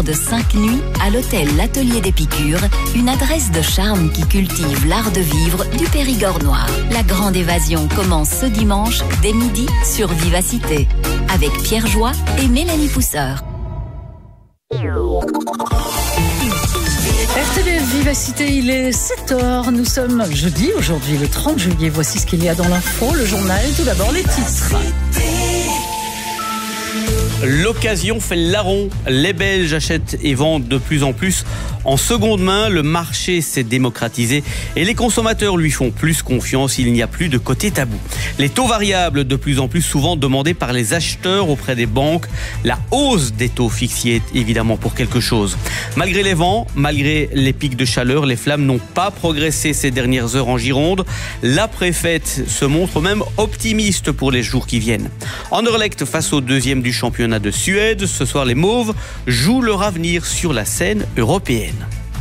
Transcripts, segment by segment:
De 5 nuits à l'hôtel L'Atelier d'Épicure, une adresse de charme qui cultive l'art de vivre du Périgord noir. La grande évasion commence ce dimanche dès midi sur Vivacité avec Pierre Joie et Mélanie Pousseur. RTL Vivacité, il est 7h, nous sommes jeudi, aujourd'hui le 30 juillet, voici ce qu'il y a dans l'info, le journal, tout d'abord les titres. L'occasion fait le larron. Les Belges achètent et vendent de plus en plus en seconde main. Le marché s'est démocratisé et les consommateurs lui font plus confiance. Il n'y a plus de côté tabou. Les taux variables de plus en plus souvent demandés par les acheteurs auprès des banques. La hausse des taux fixes y est évidemment pour quelque chose. Malgré les vents, malgré les pics de chaleur, les flammes n'ont pas progressé ces dernières heures en Gironde. La préfète se montre même optimiste pour les jours qui viennent. Anderlecht face au deuxième du championnat de Suède. Ce soir, les Mauves jouent leur avenir sur la scène européenne.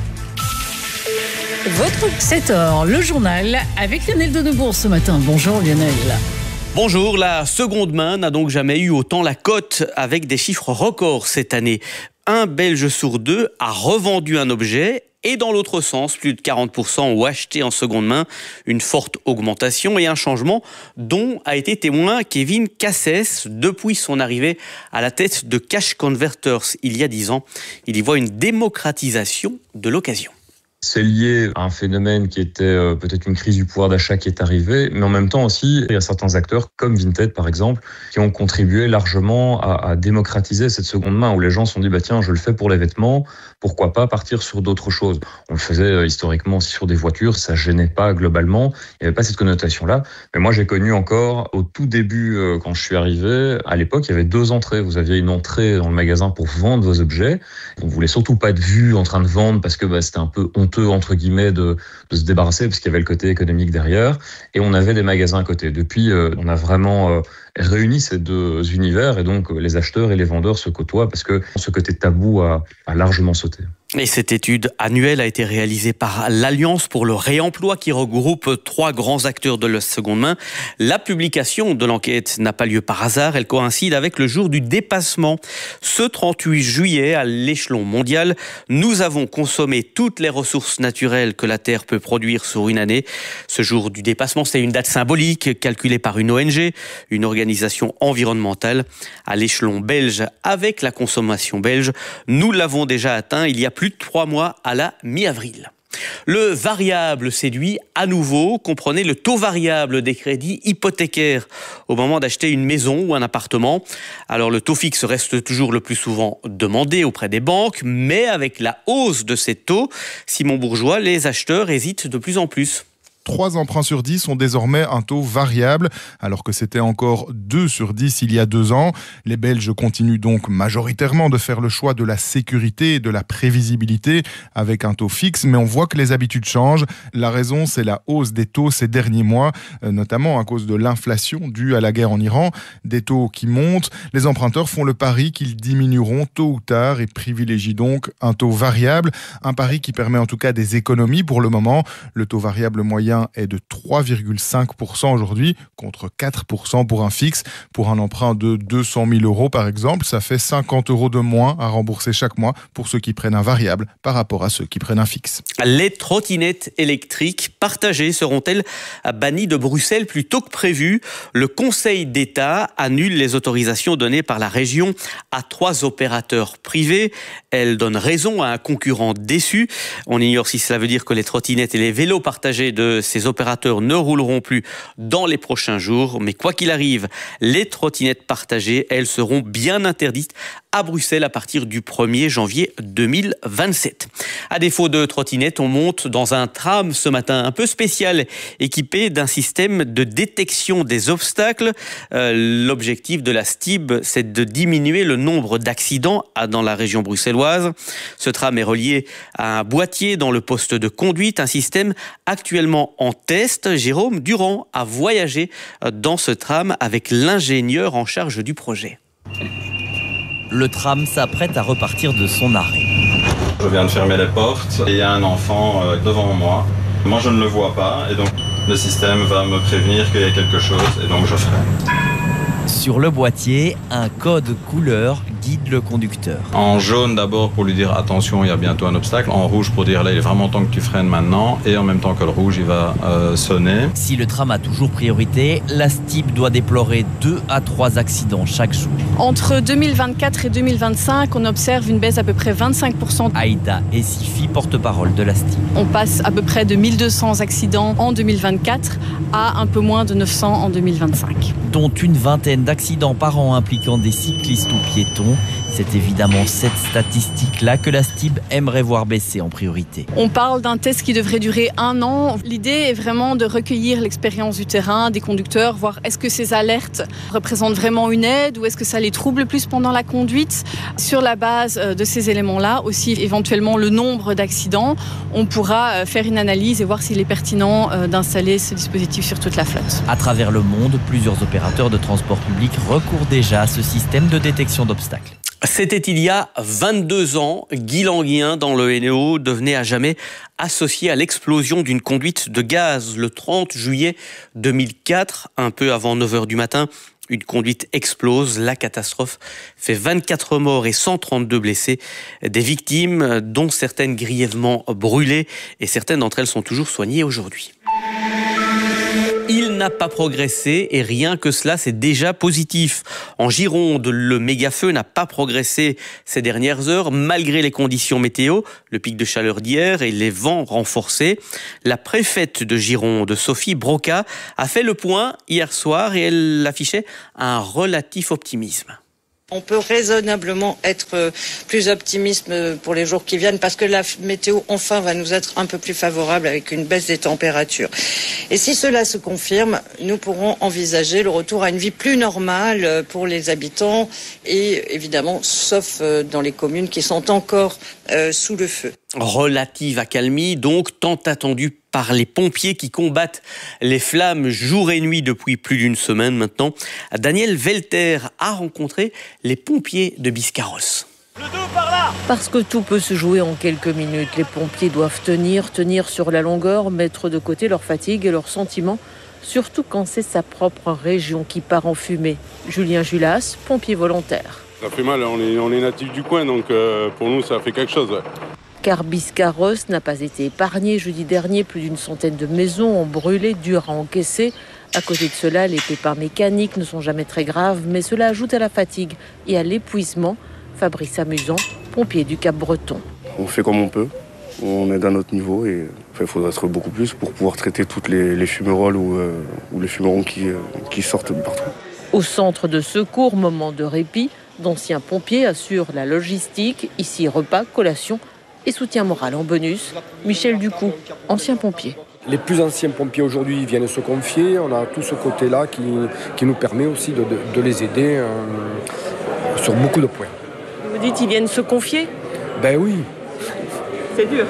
Votre 7h, le journal avec Lionel Donnebourg ce matin. Bonjour Lionel. Bonjour, la seconde main n'a donc jamais eu autant la cote avec des chiffres records cette année. Un Belge sur deux a revendu un objet. Et dans l'autre sens, plus de 40% ont acheté en seconde main, une forte augmentation et un changement dont a été témoin Kevin Cassès depuis son arrivée à la tête de Cash Converters il y a 10 ans. Il y voit une démocratisation de l'occasion. C'est lié à un phénomène qui était peut-être une crise du pouvoir d'achat qui est arrivée, mais en même temps aussi, il y a certains acteurs, comme Vinted par exemple, qui ont contribué largement à démocratiser cette seconde main, où les gens se sont dit, tiens, je le fais pour les vêtements, pourquoi pas partir sur d'autres choses. On le faisait historiquement aussi sur des voitures, ça gênait pas globalement, il n'y avait pas cette connotation-là. Mais moi, j'ai connu encore, au tout début, quand je suis arrivé, à l'époque, il y avait 2 entrées. Vous aviez une entrée dans le magasin pour vendre vos objets. On voulait surtout pas être vu en train de vendre parce que c'était un peu honteux entre guillemets de se débarrasser parce qu'il y avait le côté économique derrière, et on avait des magasins à côté. Depuis, on a vraiment réuni ces deux univers, et donc les acheteurs et les vendeurs se côtoient parce que ce côté tabou a largement sauté. Et cette étude annuelle a été réalisée par l'Alliance pour le réemploi qui regroupe 3 grands acteurs de la seconde main. La publication de l'enquête n'a pas lieu par hasard, elle coïncide avec le jour du dépassement. Ce 38 juillet, à l'échelon mondial, nous avons consommé toutes les ressources naturelles que la Terre peut produire sur une année. Ce jour du dépassement, c'est une date symbolique calculée par une ONG, une organisation environnementale. À l'échelon belge, avec la consommation belge, nous l'avons déjà atteint il y a plus de 3 mois à la mi-avril. Le variable séduit à nouveau. Comprenez le taux variable des crédits hypothécaires au moment d'acheter une maison ou un appartement. Alors le taux fixe reste toujours le plus souvent demandé auprès des banques, mais avec la hausse de ces taux, Simon Bourgeois, les acheteurs hésitent de plus en plus. 3 emprunts sur 10 ont désormais un taux variable, alors que c'était encore 2 sur 10 il y a 2 ans. Les Belges continuent donc majoritairement de faire le choix de la sécurité et de la prévisibilité avec un taux fixe, mais on voit que les habitudes changent. La raison, c'est la hausse des taux ces derniers mois, notamment à cause de l'inflation due à la guerre en Iran. Des taux qui montent, les emprunteurs font le pari qu'ils diminueront tôt ou tard et privilégient donc un taux variable. Un pari qui permet en tout cas des économies pour le moment. Le taux variable moyen est de 3,5% aujourd'hui, contre 4% pour un fixe. Pour un emprunt de 200 000 euros par exemple, ça fait 50 € de moins à rembourser chaque mois pour ceux qui prennent un variable par rapport à ceux qui prennent un fixe. Les trottinettes électriques partagées seront-elles bannies de Bruxelles plus tôt que prévu? Le Conseil d'État annule les autorisations données par la région à 3 opérateurs privés. Elle donne raison à un concurrent déçu. On ignore si cela veut dire que les trottinettes et les vélos partagés de ces opérateurs ne rouleront plus dans les prochains jours. Mais quoi qu'il arrive, les trottinettes partagées, elles seront bien interdites à Bruxelles à partir du 1er janvier 2027. À défaut de trottinettes, on monte dans un tram ce matin un peu spécial, équipé d'un système de détection des obstacles. L'objectif de la STIB, c'est de diminuer le nombre d'accidents dans la région bruxelloise. Ce tram est relié à un boîtier dans le poste de conduite, un système actuellement en test. Jérôme Durand a voyagé dans ce tram avec l'ingénieur en charge du projet. Le tram s'apprête à repartir de son arrêt. Je viens de fermer les portes et il y a un enfant devant moi. Moi, je ne le vois pas et donc le système va me prévenir qu'il y a quelque chose et donc je freine. Sur le boîtier, un code couleur guide le conducteur. En jaune d'abord pour lui dire attention, il y a bientôt un obstacle. En rouge pour dire là, il est vraiment temps que tu freines maintenant. Et en même temps que le rouge, il va sonner. Si le tram a toujours priorité, la STIB doit déplorer 2 à 3 accidents chaque jour. Entre 2024 et 2025, on observe une baisse d'à peu près 25%. Aïda Essifi, porte-parole de la STIB. On passe à peu près de 1200 accidents en 2024 à un peu moins de 900 en 2025. Dont une vingtaine d'accidents par an impliquant des cyclistes ou piétons. C'est évidemment cette statistique-là que la STIB aimerait voir baisser en priorité. On parle d'un test qui devrait durer 1 an. L'idée est vraiment de recueillir l'expérience du terrain, des conducteurs, voir est-ce que ces alertes représentent vraiment une aide ou est-ce que ça les trouble plus pendant la conduite. Sur la base de ces éléments-là, aussi éventuellement le nombre d'accidents, on pourra faire une analyse et voir s'il est pertinent d'installer ce dispositif sur toute la flotte. À travers le monde, plusieurs opérateurs de transport public recourent déjà à ce système de détection d'obstacles. C'était il y a 22 ans. Guy Languien, dans le Hainaut, devenait à jamais associé à l'explosion d'une conduite de gaz le 30 juillet 2004, un peu avant 9h du matin. Une conduite explose, la catastrophe fait 24 morts et 132 blessés. Des victimes dont certaines grièvement brûlées et certaines d'entre elles sont toujours soignées aujourd'hui. Il n'a pas progressé et rien que cela, c'est déjà positif. En Gironde, le méga-feu n'a pas progressé ces dernières heures, malgré les conditions météo, le pic de chaleur d'hier et les vents renforcés. La préfète de Gironde, Sophie Broca, a fait le point hier soir et elle affichait un relatif optimisme. On peut raisonnablement être plus optimiste pour les jours qui viennent parce que la météo enfin va nous être un peu plus favorable avec une baisse des températures. Et si cela se confirme, nous pourrons envisager le retour à une vie plus normale pour les habitants et évidemment sauf dans les communes qui sont encore sous le feu. Relative accalmie, donc tant attendue par les pompiers qui combattent les flammes jour et nuit depuis plus d'une semaine maintenant. Daniel Velter a rencontré les pompiers de Biscarrosse. Parce que tout peut se jouer en quelques minutes. Les pompiers doivent tenir sur la longueur, mettre de côté leur fatigue et leurs sentiments, surtout quand c'est sa propre région qui part en fumée. Julien Julas, pompier volontaire. Ça fait mal, on est natif du coin, donc pour nous ça fait quelque chose. Ouais. Car Biscarrosse n'a pas été épargné. Jeudi dernier, plus d'une centaine de maisons ont brûlé, dur à encaisser. À côté de cela, les pépins mécaniques ne sont jamais très graves, mais cela ajoute à la fatigue et à l'épuisement. Fabrice Amusant, pompier du Cap-Breton. On fait comme on peut, on est à notre niveau et il faudrait être beaucoup plus pour pouvoir traiter toutes les fumerolles ou les fumerons qui sortent de partout. Au centre de secours, moment de répit, d'anciens pompiers assurent la logistique, ici repas, collation et soutien moral en bonus. Michel Ducou, ancien pompier. Les plus anciens pompiers aujourd'hui viennent se confier. On a tout ce côté-là qui nous permet aussi de les aider sur beaucoup de points. Vous dites qu'ils viennent se confier ? Ben oui. C'est dur.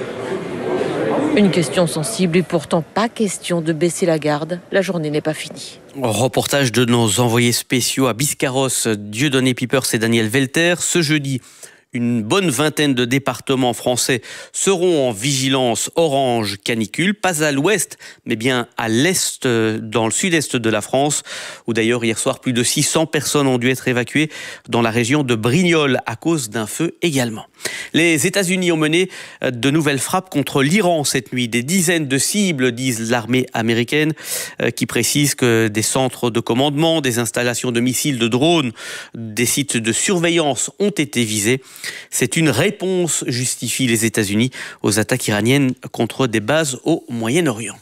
Une question sensible et pourtant pas question de baisser la garde. La journée n'est pas finie. Reportage de nos envoyés spéciaux à Biscarrosse, Dieudonné Pipers et Daniel Velter. Ce jeudi, une bonne vingtaine de départements français seront en vigilance orange canicule, pas à l'ouest, mais bien à l'est, dans le sud-est de la France, où d'ailleurs hier soir plus de 600 personnes ont dû être évacuées dans la région de Brignoles à cause d'un feu également. Les États-Unis ont mené de nouvelles frappes contre l'Iran cette nuit. Des dizaines de cibles, disent l'armée américaine, qui précise que des centres de commandement, des installations de missiles, de drones, des sites de surveillance ont été visés. C'est une réponse, justifient les États-Unis, aux attaques iraniennes contre des bases au Moyen-Orient.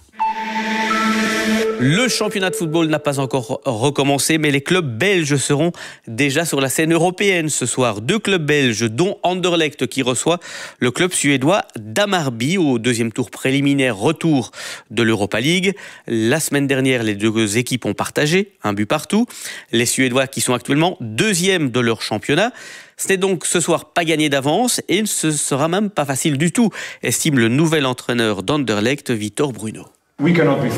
Le championnat de football n'a pas encore recommencé, mais les clubs belges seront déjà sur la scène européenne ce soir. 2 clubs belges, dont Anderlecht qui reçoit le club suédois d'Hammarby au deuxième tour préliminaire retour de l'Europa League. La semaine dernière, les 2 équipes ont partagé un but partout. Les Suédois qui sont actuellement 2e de leur championnat. Ce n'est donc ce soir pas gagné d'avance et ce sera même pas facile du tout, estime le nouvel entraîneur d'Anderlecht, Vitor Bruno. Nous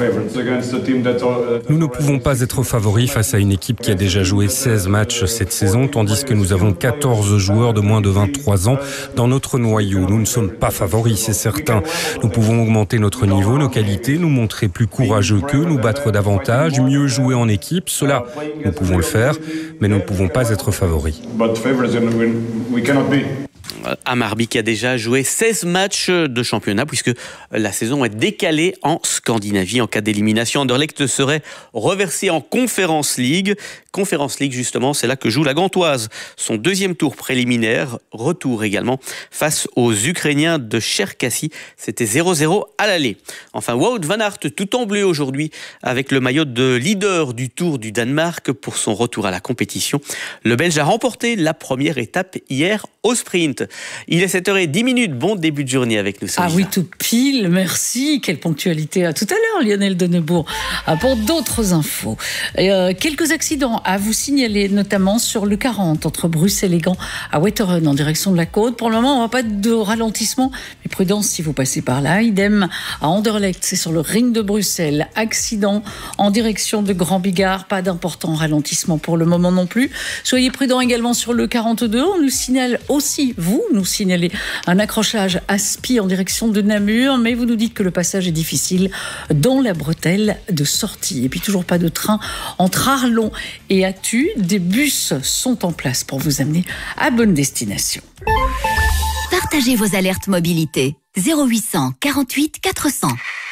ne pouvons pas être favoris face à une équipe qui a déjà joué 16 matchs cette saison, tandis que nous avons 14 joueurs de moins de 23 ans dans notre noyau. Nous ne sommes pas favoris, c'est certain. Nous pouvons augmenter notre niveau, nos qualités, nous montrer plus courageux qu'eux, nous battre davantage, mieux jouer en équipe. Cela, nous pouvons le faire, mais nous ne pouvons pas être favoris. Hammarby qui a déjà joué 16 matchs de championnat puisque la saison est décalée en Scandinavie. En cas d'élimination, Anderlecht serait reversé en Conference League. Conference League, justement, c'est là que joue la Gantoise. Son deuxième tour préliminaire, retour également face aux Ukrainiens de Cherkassy. C'était 0-0 à l'aller. Enfin, Wout van Aert, tout en bleu aujourd'hui, avec le maillot de leader du Tour du Danemark pour son retour à la compétition. Le Belge a remporté la première étape hier au sprint. Il est 7h10, bon début de journée avec nous. Ah oui, tout pile, merci. Quelle ponctualité. À tout à l'heure, Lionel Denebourg. Pour d'autres infos, quelques accidents à vous signaler, notamment sur le 40 entre Bruxelles et Gand à Wetteren en direction de la côte. Pour le moment, on va pas de ralentissement, mais prudence si vous passez par là. Idem à Anderlecht, c'est sur le ring de Bruxelles. Accident en direction de Grand Bigard, pas d'important ralentissement pour le moment non plus. Soyez prudents également sur le 42. On nous signale aussi, vous nous signalez un accrochage à Spie en direction de Namur, mais vous nous dites que le passage est difficile dans la bretelle de sortie. Et puis toujours pas de train entre Arlon et Attu. Des bus sont en place pour vous amener à bonne destination. Partagez vos alertes mobilité. 0800 48 400.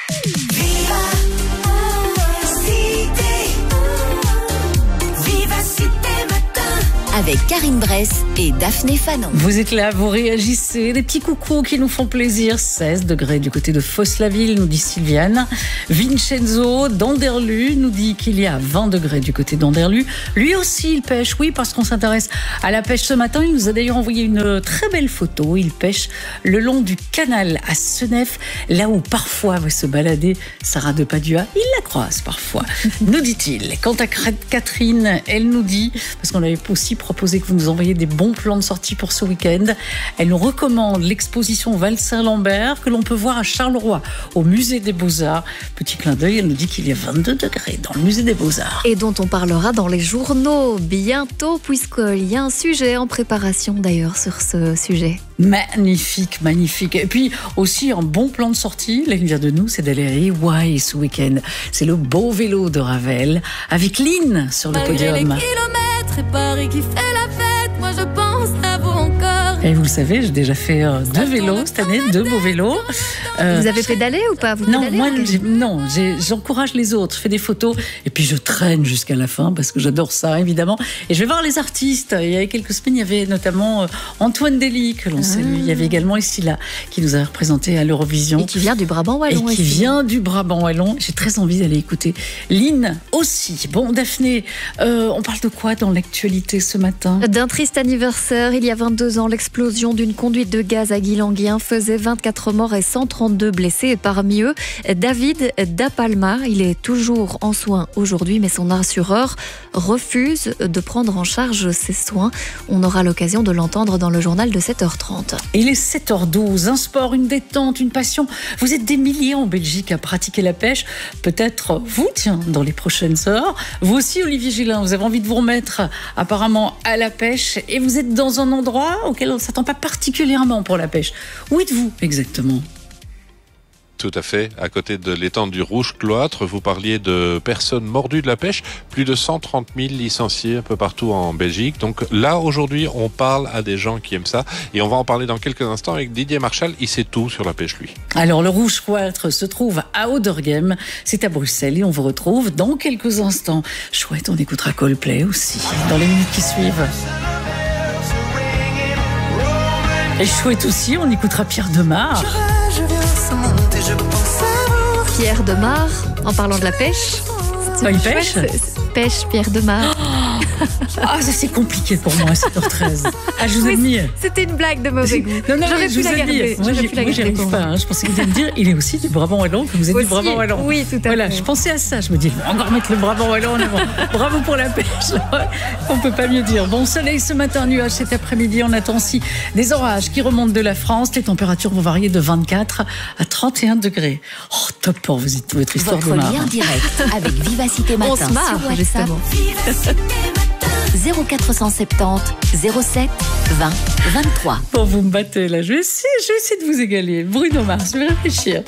Avec Karine Bress et Daphné Fanon. Vous êtes là, vous réagissez, des petits coucous qui nous font plaisir. 16 degrés du côté de Fosse-la-Ville, nous dit Sylviane. Vincenzo d'Anderlu nous dit qu'il y a 20 degrés du côté d'Anderlu. Lui aussi, il pêche, oui, parce qu'on s'intéresse à la pêche ce matin. Il nous a d'ailleurs envoyé une très belle photo. Il pêche le long du canal à Senef, là où parfois va se balader Sarah de Padua. Il la croise parfois, nous dit-il. Quant à Catherine, elle nous dit, parce qu'on avait aussi proposé que vous nous envoyiez des bons plans de sortie pour ce week-end. Elle nous recommande l'exposition Valsin-Lambert que l'on peut voir à Charleroi, au musée des Beaux-Arts. Petit clin d'œil, elle nous dit qu'il y a 22 degrés dans le musée des Beaux-Arts. Et dont on parlera dans les journaux bientôt, puisqu'il y a un sujet en préparation d'ailleurs sur ce sujet. Magnifique, magnifique. Et puis aussi un bon plan de sortie, là il vient de nous, c'est d'aller à EY ce week-end. C'est le beau vélo de Ravel avec Lynn sur le podium. Malgré les kilomètres et Paris qui fait la fête, moi je pense à vous encore. Et vous le savez, j'ai déjà fait 2 vélos cette année, 2 beaux vélos. Vous avez pédalé ou pas? Non, moi, j'encourage les autres, je fais des photos et puis je traîne jusqu'à la fin parce que j'adore ça, évidemment. Et je vais voir les artistes. Il y a quelques semaines, il y avait notamment Antoine Dely, que l'on salue. Il y avait également Estilla qui nous a représenté à l'Eurovision. Et qui vient du Brabant Wallon. Du Brabant Wallon. J'ai très envie d'aller écouter Lynn aussi. Bon, Daphné, on parle de quoi dans l'actualité ce matin? D'un triste anniversaire. Il y a 22 ans, l'explosion d'une conduite de gaz à Guilanguien faisait 24 morts et 132 blessés. Et parmi eux, David Da Palma. Il est toujours en soins aujourd'hui, mais son assureur refuse de prendre en charge ses soins. On aura l'occasion de l'entendre dans le journal de 7h30. Il est 7h12. Un sport, une détente, une passion. Vous êtes des milliers en Belgique à pratiquer la pêche. Peut-être vous, tiens, dans les prochaines heures. Vous aussi, Olivier Gillin, vous avez envie de vous remettre apparemment à la pêche et vous êtes dans un endroit auquel on ne s'attend pas particulièrement pour la pêche. Où êtes-vous exactement ? Tout à fait, à côté de l'étang du Rouge-Cloître. Vous parliez de personnes mordues de la pêche, plus de 130 000 licenciés un peu partout en Belgique. Donc là, aujourd'hui, on parle à des gens qui aiment ça et on va en parler dans quelques instants avec Didier Marchal. Il sait tout sur la pêche, lui. Alors, le Rouge-Cloître se trouve à Oudergem, c'est à Bruxelles et on vous retrouve dans quelques instants. Chouette, on écoutera Coldplay aussi dans les minutes qui suivent. Et chouette aussi, on écoutera Pierre Demar. Pierre Demar, en parlant de la pêche. Il pêche ? Pêche Pierre Demar. Ah, ça c'est compliqué pour moi à 7h13. Ah, je vous admire. C'était une blague de mauvais goût. Non, J'aurais pu la garder. Moi, j'y arrive pas. Je pensais que vous alliez me dire, il est aussi du Brabant Wallon, que vous êtes du Brabant Wallon. Oui, tout à fait. Voilà, je pensais à ça. Je me dis, on va encore mettre le Brabant Wallon en avant. Bravo pour la pêche. On peut pas mieux dire. Bon soleil ce matin, nuage cet après-midi. On attend aussi des orages qui remontent de la France. Les températures vont varier de 24 à 31 degrés. Oh, top pour votre histoire Votre de marre. lien direct avec Vivacité Matin. On se marre, sur WhatsApp. justement. 0470 07 20 23. Bon, vous me battez là. Je vais essayer de vous égaler. Bruno Mars, je vais réfléchir.